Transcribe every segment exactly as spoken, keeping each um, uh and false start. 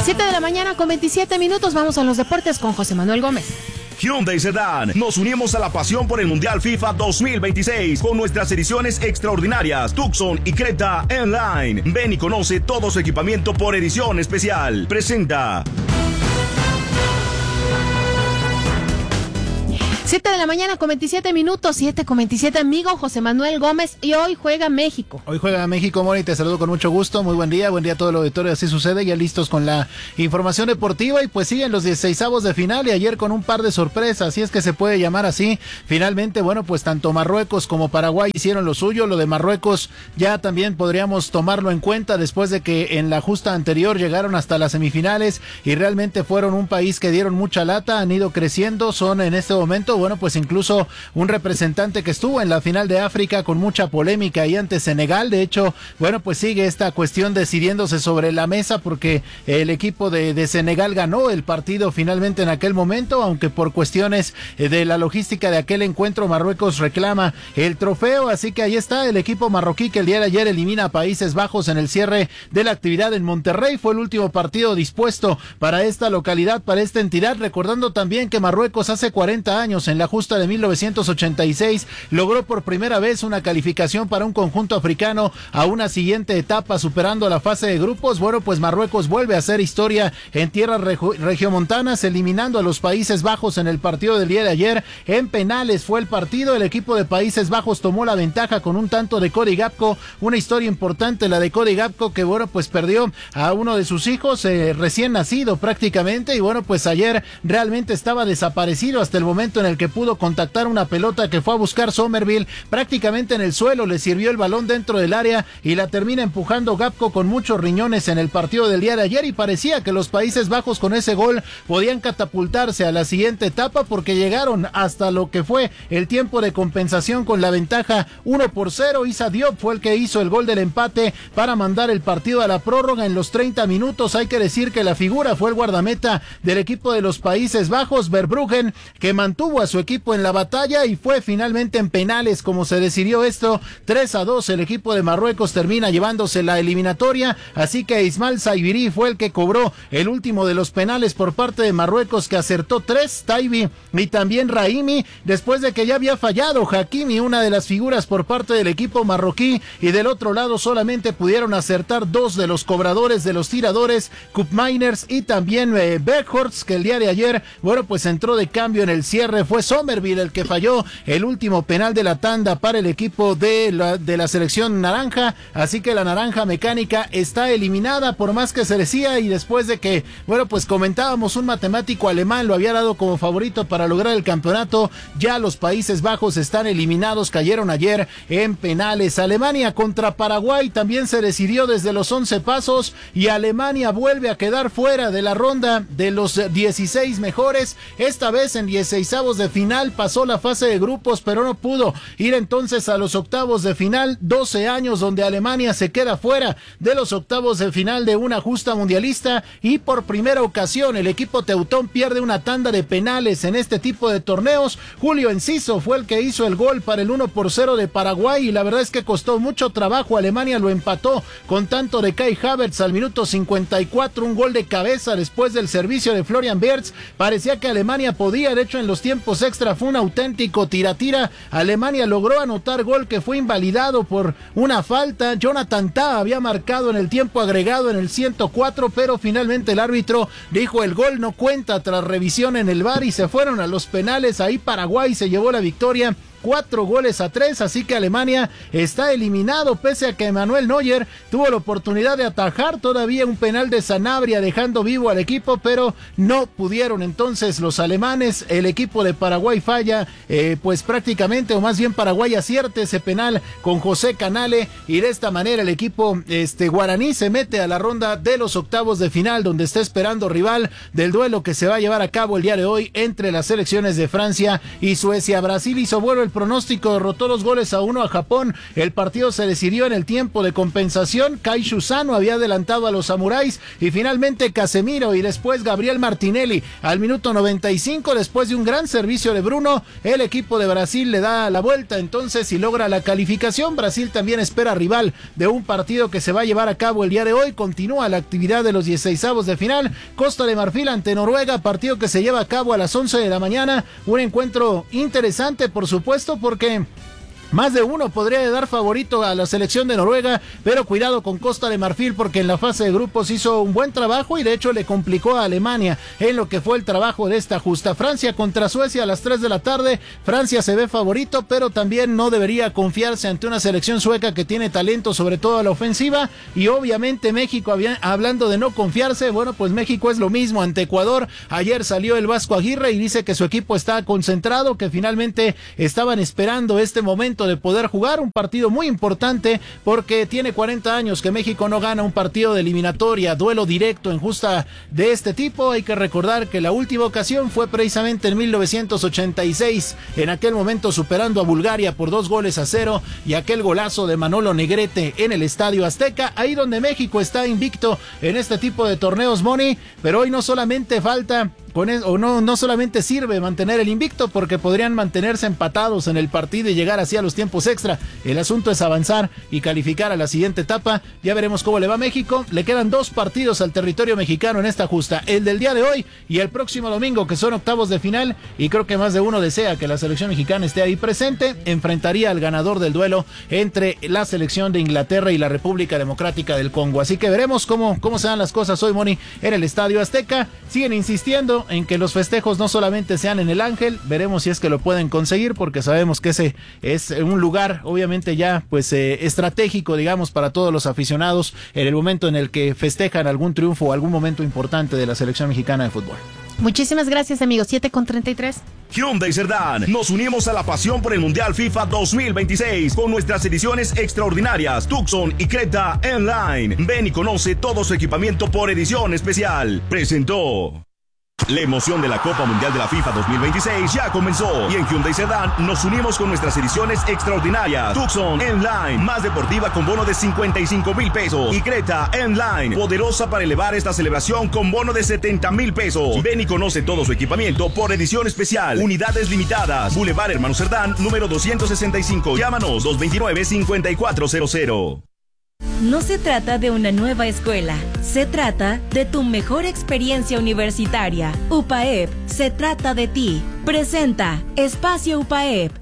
siete de la mañana con veintisiete minutos, vamos a los deportes con José Manuel Gómez. Hyundai Sedan, nos unimos a la pasión por el Mundial FIFA dos mil veintiséis con nuestras ediciones extraordinarias Tucson y Creta N-Line. Ven y conoce todo su equipamiento por edición especial. Presenta. siete de la mañana con veintisiete minutos, siete con veintisiete, amigo José Manuel Gómez, y hoy juega México. Hoy juega México, Moni, te saludo con mucho gusto, muy buen día, buen día a todo el auditorio, así sucede, ya listos con la información deportiva, y pues siguen los dieciseisavos de final, y ayer con un par de sorpresas, si es que se puede llamar así. Finalmente, bueno, pues tanto Marruecos como Paraguay hicieron lo suyo. Lo de Marruecos ya también podríamos tomarlo en cuenta después de que en la justa anterior llegaron hasta las semifinales, y realmente fueron un país que dieron mucha lata, han ido creciendo, son en este momento, bueno, pues incluso un representante que estuvo en la final de África con mucha polémica ahí ante Senegal. De hecho, bueno, pues sigue esta cuestión decidiéndose sobre la mesa, porque el equipo de, de Senegal ganó el partido finalmente en aquel momento, aunque por cuestiones de la logística de aquel encuentro Marruecos reclama el trofeo. Así que ahí está el equipo marroquí, que el día de ayer elimina a Países Bajos en el cierre de la actividad en Monterrey. Fue el último partido dispuesto para esta localidad, para esta entidad, recordando también que Marruecos hace cuarenta años, en la justa de mil novecientos ochenta y seis, logró por primera vez una calificación para un conjunto africano a una siguiente etapa, superando la fase de grupos. Bueno, pues Marruecos vuelve a hacer historia en tierras regiomontanas, eliminando a los Países Bajos en el partido del día de ayer. En penales fue el partido, el equipo de Países Bajos tomó la ventaja con un tanto de Cody Gakpo, una historia importante la de Cody Gakpo, que bueno, pues perdió a uno de sus hijos eh, recién nacido prácticamente, y bueno, pues ayer realmente estaba desaparecido hasta el momento en el que pudo contactar una pelota que fue a buscar Somerville prácticamente en el suelo, le sirvió el balón dentro del área y la termina empujando Gakpo con muchos riñones en el partido del día de ayer, y parecía que los Países Bajos con ese gol podían catapultarse a la siguiente etapa, porque llegaron hasta lo que fue el tiempo de compensación con la ventaja uno por cero. Issa Diop fue el que hizo el gol del empate para mandar el partido a la prórroga en los treinta minutos. Hay que decir que la figura fue el guardameta del equipo de los Países Bajos, Verbruggen, que mantuvo a su equipo en la batalla, y fue finalmente en penales como se decidió esto. Tres a dos, el equipo de Marruecos termina llevándose la eliminatoria, así que Ismail Saibiri fue el que cobró el último de los penales por parte de Marruecos, que acertó tres, Taibi y también Raimi, después de que ya había fallado Hakimi, una de las figuras por parte del equipo marroquí, y del otro lado solamente pudieron acertar dos de los cobradores, de los tiradores, Koopmeiners y también eh, Berghorst, que el día de ayer, bueno, pues entró de cambio en el cierre. Fue Somerville el que falló el último penal de la tanda para el equipo de la, de la selección naranja, así que la naranja mecánica está eliminada, por más que se decía, y después de que, bueno, pues comentábamos, un matemático alemán lo había dado como favorito para lograr el campeonato. Ya los Países Bajos están eliminados, cayeron ayer en penales. Alemania contra Paraguay también se decidió desde los once pasos, y Alemania vuelve a quedar fuera de la ronda de los dieciséis mejores, esta vez en dieciseisavos de final. Pasó la fase de grupos, pero no pudo ir entonces a los octavos de final. doce años donde Alemania se queda fuera de los octavos de final de una justa mundialista, y por primera ocasión el equipo teutón pierde una tanda de penales en este tipo de torneos. Julio Enciso fue el que hizo el gol para el uno por cero de Paraguay, y la verdad es que costó mucho trabajo. Alemania lo empató con tanto de Kai Havertz al minuto cincuenta y cuatro, un gol de cabeza después del servicio de Florian Wirtz. Parecía que Alemania podía, de hecho en los tiempos extra fue un auténtico tira-tira. Alemania logró anotar gol que fue invalidado por una falta. Jonathan Tah había marcado en el tiempo agregado en el ciento cuatro, pero finalmente el árbitro dijo el gol no cuenta tras revisión en el V A R, y se fueron a los penales. Ahí Paraguay se llevó la victoria, cuatro goles a tres, así que Alemania está eliminado, pese a que Manuel Neuer tuvo la oportunidad de atajar todavía un penal de Sanabria, dejando vivo al equipo, pero no pudieron entonces los alemanes. El equipo de Paraguay falla, eh, pues prácticamente, o más bien Paraguay acierta ese penal con José Canale, y de esta manera el equipo este, guaraní se mete a la ronda de los octavos de final, donde está esperando rival del duelo que se va a llevar a cabo el día de hoy entre las selecciones de Francia y Suecia. Brasil hizo vuelo el pronóstico, derrotó dos goles a uno a Japón. El partido se decidió en el tiempo de compensación. Kaishu Sano había adelantado a los samuráis y finalmente Casemiro y después Gabriel Martinelli al minuto noventa y cinco, después de un gran servicio de Bruno, el equipo de Brasil le da la vuelta entonces y logra la calificación. Brasil también espera rival de un partido que se va a llevar a cabo el día de hoy. Continúa la actividad de los dieciseisavos de final. Costa de Marfil ante Noruega, partido que se lleva a cabo a las once de la mañana. Un encuentro interesante, por supuesto, porque más de uno podría dar favorito a la selección de Noruega, pero cuidado con Costa de Marfil porque en la fase de grupos hizo un buen trabajo y de hecho le complicó a Alemania en lo que fue el trabajo de esta justa. Francia contra Suecia a las tres de la tarde. Francia se ve favorito, pero también no debería confiarse ante una selección sueca que tiene talento, sobre todo a la ofensiva. Y obviamente México, había, hablando de no confiarse, bueno, pues México es lo mismo ante Ecuador. Ayer salió el Vasco Aguirre y dice que su equipo está concentrado, que finalmente estaban esperando este momento de poder jugar un partido muy importante porque tiene cuarenta años que México no gana un partido de eliminatoria, duelo directo en justa de este tipo. Hay que recordar que la última ocasión fue precisamente en mil novecientos ochenta y seis, en aquel momento superando a Bulgaria por dos goles a cero y aquel golazo de Manolo Negrete en el Estadio Azteca, ahí donde México está invicto en este tipo de torneos, Moni, pero hoy no solamente falta Con eso, o no, no solamente sirve mantener el invicto porque podrían mantenerse empatados en el partido y llegar así a los tiempos extra. El asunto es avanzar y calificar a la siguiente etapa. Ya veremos cómo le va a México. Le quedan dos partidos al territorio mexicano en esta justa, el del día de hoy y el próximo domingo, que son octavos de final, y creo que más de uno desea que la selección mexicana esté ahí presente. Enfrentaría al ganador del duelo entre la selección de Inglaterra y la República Democrática del Congo. Así que veremos cómo, cómo se dan las cosas hoy, Moni, en el Estadio Azteca. Siguen insistiendo en que los festejos no solamente sean en el Ángel. Veremos si es que lo pueden conseguir, porque sabemos que ese es un lugar obviamente ya pues eh, estratégico, digamos, para todos los aficionados en el momento en el que festejan algún triunfo o algún momento importante de la selección mexicana de fútbol. Muchísimas gracias, amigos. siete con treinta y tres. Hyundai Cerdán, nos unimos a la pasión por el Mundial FIFA dos mil veintiséis con nuestras ediciones extraordinarias Tucson y Creta N-Line. Ven y conoce todo su equipamiento por edición especial. Presentó. La emoción de la Copa Mundial de la FIFA dos mil veintiséis ya comenzó y en Hyundai Cerdán nos unimos con nuestras ediciones extraordinarias Tucson N-Line, más deportiva con bono de cincuenta y cinco mil pesos, y Creta N-Line, poderosa para elevar esta celebración con bono de setenta mil pesos. Ven y conoce todo su equipamiento por edición especial. Unidades limitadas. Boulevard Hermano Cerdán, número doscientos sesenta y cinco. Llámanos dos dos nueve, cinco cuatro cero cero. No se trata de una nueva escuela, se trata de tu mejor experiencia universitaria. U P A E P, se trata de ti. Presenta Espacio U P A E P.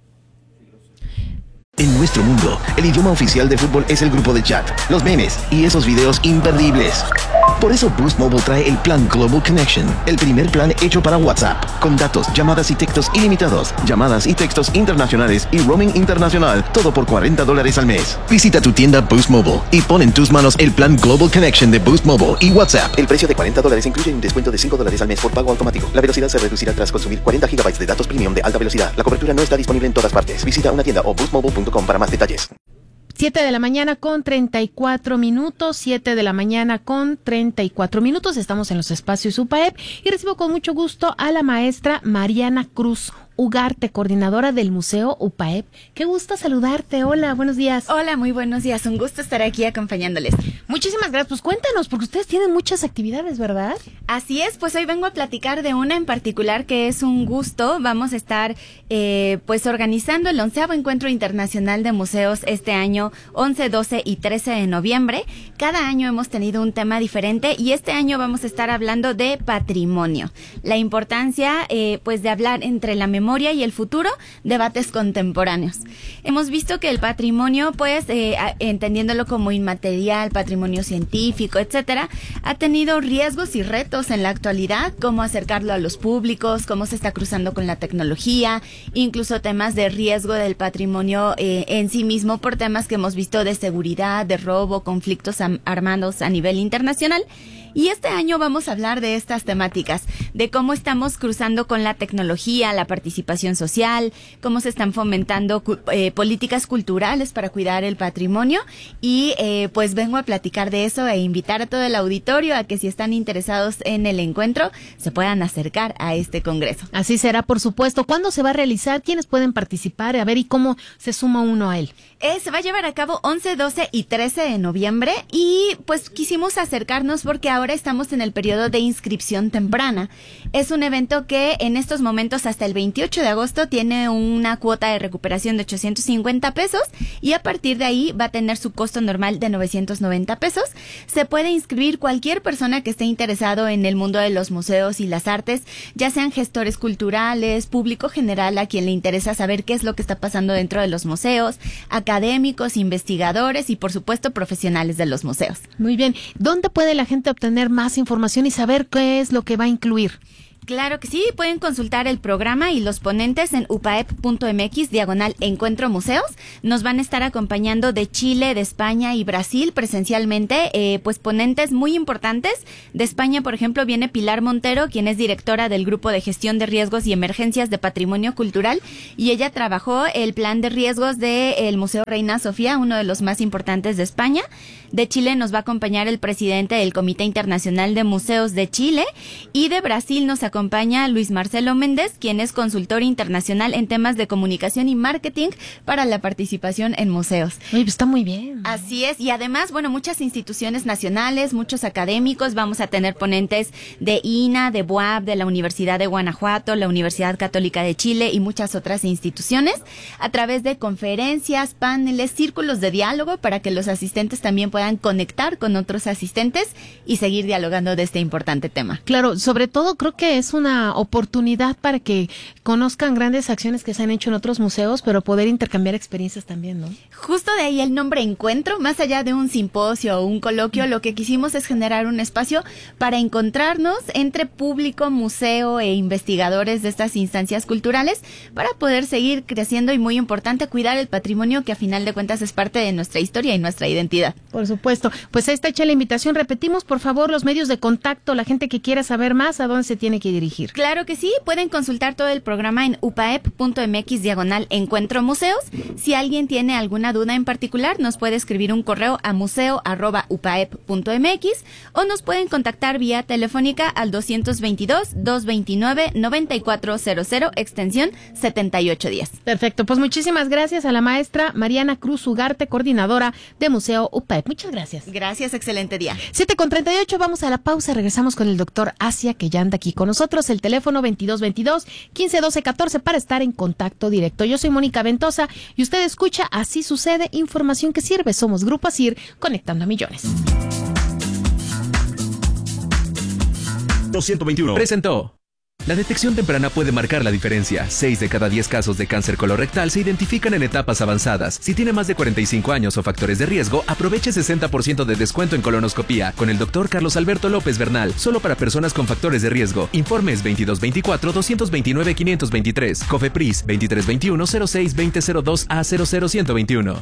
En nuestro mundo, el idioma oficial de fútbol es el grupo de chat, los memes y esos videos imperdibles. Por eso Boost Mobile trae el plan Global Connection, el primer plan hecho para WhatsApp, con datos, llamadas y textos ilimitados, llamadas y textos internacionales y roaming internacional, todo por cuarenta dólares al mes. Visita tu tienda Boost Mobile y pon en tus manos el plan Global Connection de Boost Mobile y WhatsApp. El precio de cuarenta dólares incluye un descuento de cinco dólares al mes por pago automático. La velocidad se reducirá tras consumir cuarenta gigabytes de datos premium de alta velocidad. La cobertura no está disponible en todas partes. Visita una tienda o boost mobile punto com para más detalles. siete de la mañana con treinta y cuatro minutos, siete de la mañana con treinta y cuatro minutos, estamos en los espacios U P A E P y recibo con mucho gusto a la maestra Mariana Cruz Ugarte, coordinadora del Museo U P A E P. Qué gusto saludarte, hola, buenos días. Hola, muy buenos días, un gusto estar aquí acompañándoles. Muchísimas gracias, pues cuéntanos, porque ustedes tienen muchas actividades, ¿verdad? Así es, pues hoy vengo a platicar de una en particular que es un gusto. Vamos a estar eh, pues organizando el onceavo Encuentro Internacional de Museos este año, once, doce y trece de noviembre. Cada año hemos tenido un tema diferente y este año vamos a estar hablando de patrimonio. La importancia eh, pues de hablar entre la memoria y el futuro, debates contemporáneos. Hemos visto que el patrimonio, pues, eh, entendiéndolo como inmaterial, patrimonio científico, etcétera, ha tenido riesgos y retos en la actualidad, cómo acercarlo a los públicos, cómo se está cruzando con la tecnología, incluso temas de riesgo del patrimonio eh, en sí mismo por temas que hemos visto de seguridad, de robo, conflictos armados a nivel internacional. Y este año vamos a hablar de estas temáticas. de cómo estamos cruzando con la tecnología, la participación social, cómo se están fomentando eh, políticas culturales para cuidar el patrimonio y eh, pues vengo a platicar de eso e invitar a todo el auditorio a que si están interesados en el encuentro se puedan acercar a este congreso. Así será, por supuesto. ¿Cuándo se va a realizar? ¿Quiénes pueden participar? A ver, ¿y cómo se suma uno a él? Eh, se va a llevar a cabo once, doce y trece de noviembre y pues quisimos acercarnos porque ahora estamos en el periodo de inscripción temprana. Es un evento que en estos momentos hasta el veintiocho de agosto tiene una cuota de recuperación de ochocientos cincuenta pesos y a partir de ahí va a tener su costo normal de novecientos noventa pesos. Se puede inscribir cualquier persona que esté interesado en el mundo de los museos y las artes, ya sean gestores culturales, público general a quien le interesa saber qué es lo que está pasando dentro de los museos, académicos, investigadores y por supuesto profesionales de los museos. Muy bien. ¿Dónde puede la gente obtener más información y saber qué es lo que va a incluir? Claro que sí, pueden consultar el programa y los ponentes en upaep.mx diagonal Encuentro Museos. Nos van a estar acompañando de Chile, de España y Brasil presencialmente, eh, pues ponentes muy importantes. De España, por ejemplo, viene Pilar Montero, quien es directora del Grupo de Gestión de Riesgos y Emergencias de Patrimonio Cultural, y ella trabajó el plan de riesgos del Museo Reina Sofía, uno de los más importantes de España. De Chile nos va a acompañar el presidente del Comité Internacional de Museos de Chile, y de Brasil nos acompaña acompaña Luis Marcelo Méndez, quien es consultor internacional en temas de comunicación y marketing para la participación en museos. Oye, pues está muy bien. Así es, y además, bueno, muchas instituciones nacionales, muchos académicos, vamos a tener ponentes de I N A, de B U A P, de la Universidad de Guanajuato, la Universidad Católica de Chile y muchas otras instituciones, a través de conferencias, paneles, círculos de diálogo para que los asistentes también puedan conectar con otros asistentes y seguir dialogando de este importante tema. Claro, sobre todo creo que es una oportunidad para que conozcan grandes acciones que se han hecho en otros museos, pero poder intercambiar experiencias también, ¿no? Justo de ahí el nombre Encuentro, más allá de un simposio o un coloquio, lo que quisimos es generar un espacio para encontrarnos entre público, museo e investigadores de estas instancias culturales para poder seguir creciendo y, muy importante, cuidar el patrimonio que a final de cuentas es parte de nuestra historia y nuestra identidad. Por supuesto. Pues ahí está hecha la invitación. Repetimos, por favor, los medios de contacto, la gente que quiera saber más, ¿a dónde se tiene que dirigir? Claro que sí, pueden consultar todo el programa en upaep.mx diagonal Encuentro Museos. Si alguien tiene alguna duda en particular, nos puede escribir un correo a museo arroba upaep.mx o nos pueden contactar vía telefónica al doscientos veintidós, doscientos veintinueve, noventa y cuatro cero cero, extensión setenta y ocho diez. Perfecto, pues muchísimas gracias a la maestra Mariana Cruz Ugarte, coordinadora de Museo UPAEP. Muchas gracias. Gracias, excelente día. siete con treinta y ocho, vamos a la pausa, regresamos con el doctor Asia, que ya anda aquí con nosotros, el teléfono veintidós veintidós, quince doce catorce para estar en contacto directo. Yo soy Mónica Ventosa y usted escucha Así Sucede, información que sirve. Somos Grupo Asir, conectando a millones. doscientos veintiuno presentó. La detección temprana puede marcar la diferencia. seis de cada diez casos de cáncer colorectal se identifican en etapas avanzadas. Si tiene más de cuarenta y cinco años o factores de riesgo, aproveche sesenta por ciento de descuento en colonoscopía con el doctor Carlos Alberto López Bernal, solo para personas con factores de riesgo. Informes veintidós veinticuatro, doscientos veintinueve, quinientos veintitrés. COFEPRIS veintitrés veintiuno, cero seis, veinte cero dos a cero cero ciento veintiuno.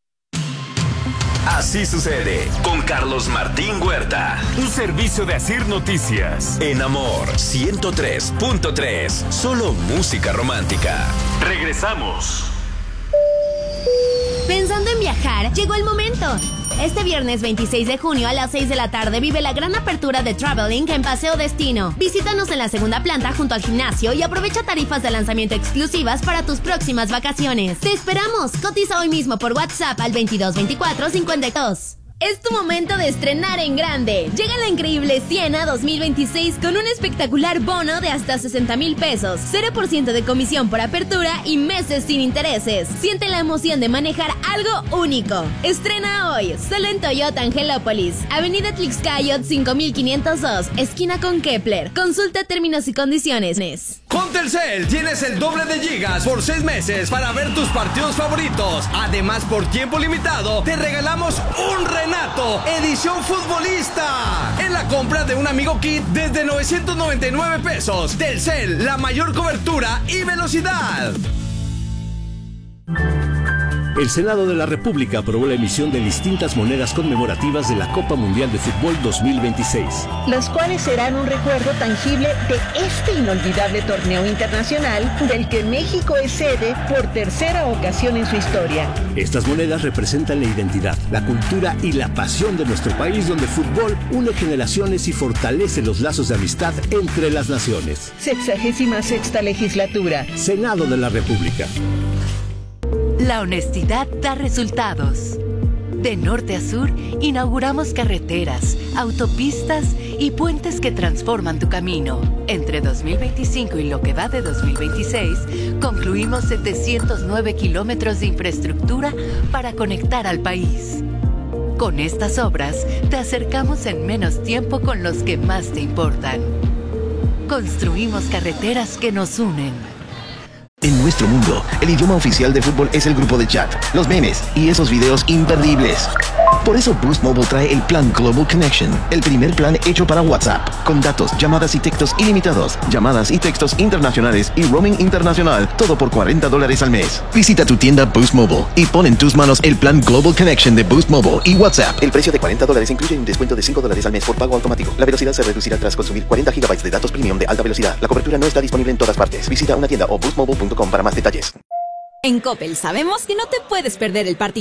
Así Sucede con Carlos Martín Huerta. Un servicio de Asir Noticias. En Amor ciento tres punto tres. Solo música romántica. Regresamos. Pensando en viajar, llegó el momento. Este viernes veintiséis de junio a las seis de la tarde vive la gran apertura de Traveling en Paseo Destino. Visítanos en la segunda planta junto al gimnasio y aprovecha tarifas de lanzamiento exclusivas para tus próximas vacaciones. ¡Te esperamos! Cotiza hoy mismo por WhatsApp al veintidós veinticuatro cincuenta y dos. Es tu momento de estrenar en grande. Llega la increíble Siena dos mil veintiséis con un espectacular bono de hasta sesenta mil pesos, cero por ciento de comisión por apertura y meses sin intereses. Siente la emoción de manejar algo único. Estrena hoy, solo en Toyota Angelópolis, Avenida Tlixcayot cinco mil quinientos dos, esquina con Kepler. Consulta términos y condiciones. Con Telcel tienes el doble de gigas por seis meses para ver tus partidos favoritos. Además, por tiempo limitado, te regalamos un Renato, edición futbolista, en la compra de un Amigo Kit desde novecientos noventa y nueve pesos. Telcel, la mayor cobertura y velocidad. El Senado de la República aprobó la emisión de distintas monedas conmemorativas de la Copa Mundial de Fútbol dos mil veintiséis, las cuales serán un recuerdo tangible de este inolvidable torneo internacional del que México es sede por tercera ocasión en su historia. Estas monedas representan la identidad, la cultura y la pasión de nuestro país, donde el fútbol une generaciones y fortalece los lazos de amistad entre las naciones. Sexagésima sexta legislatura. Senado de la República. La honestidad da resultados. De norte a sur, inauguramos carreteras, autopistas y puentes que transforman tu camino. Entre dos mil veinticinco y lo que va de dos mil veintiséis, concluimos setecientos nueve kilómetros de infraestructura para conectar al país. Con estas obras, te acercamos en menos tiempo con los que más te importan. Construimos carreteras que nos unen. En nuestro mundo, el idioma oficial de fútbol es el grupo de chat, los memes y esos videos imperdibles. Por eso Boost Mobile trae el plan Global Connection, el primer plan hecho para WhatsApp, con datos, llamadas y textos ilimitados, llamadas y textos internacionales y roaming internacional, todo por cuarenta dólares al mes. Visita tu tienda Boost Mobile y pon en tus manos el plan Global Connection de Boost Mobile y WhatsApp. El precio de cuarenta dólares incluye un descuento de cinco dólares al mes por pago automático. La velocidad se reducirá tras consumir cuarenta gigabytes de datos premium de alta velocidad. La cobertura no está disponible en todas partes. Visita una tienda o boost mobile punto com para más detalles. En Coppel sabemos que no te puedes perder el partido.